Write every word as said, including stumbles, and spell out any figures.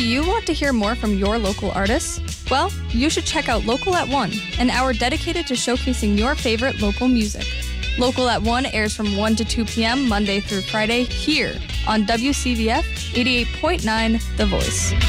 you want to hear more from your local artists? Well, you should check out Local at one, an hour dedicated to showcasing your favorite local music. Local at one airs from one to two p.m. Monday through Friday here on W C V F eighty-eight point nine The Voice.